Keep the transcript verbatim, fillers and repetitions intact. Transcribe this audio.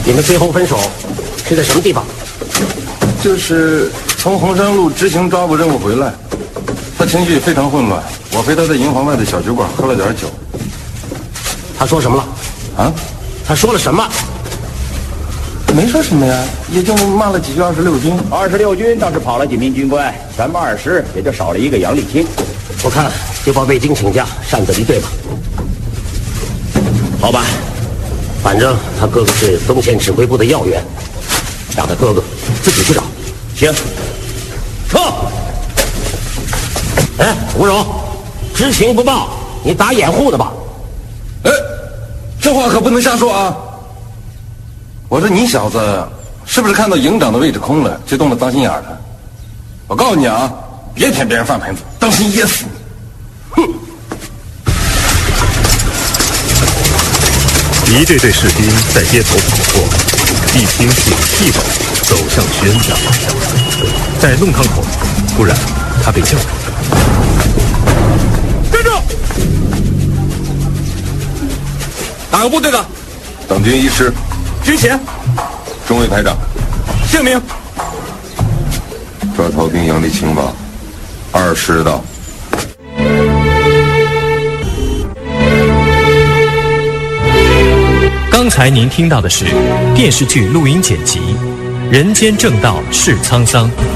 你们最后分手是在什么地方？ 就是从红山路执行抓捕任务回来，他情绪非常混乱，我陪他在营房外的小酒馆喝了点酒。 他说什么了？ 啊？ 他说了什么？ 没说什么呀，也就骂了几句二十六军。 二十六军倒是跑了几名军官，全部二十，也就少了一个杨立清。 我看就报魏京请假，擅自离队吧。好吧，反正他哥哥是东线指挥部的要员，让他哥哥自己去找。 行， 撤。哎，吴荣，知情不报，你打掩护的吧？ 哎，这话可不能瞎说啊！我说你小子是不是看到营长的位置空了，就动了脏心眼的？我告诉你啊，别舔别人饭盆子，当心噎死你！哼！ 一队队士兵在街头跑过，一听是气斗走向徐恩家，在弄堂口，突然他被叫住。 站住！哪个部队的？党军一师。 军衔。 中尉排长。 姓名。 抓逃兵杨立清吧，二师的。 刚才您听到的是电视剧录音剪辑《人间正道是沧桑》。